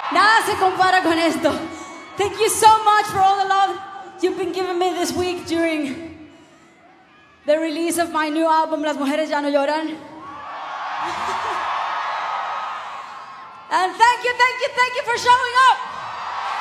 Nada se compara con esto. Thank you so much for all the love you've been giving me this week during the release of my new album, Las Mujeres Ya No Lloran. And thank you for showing up.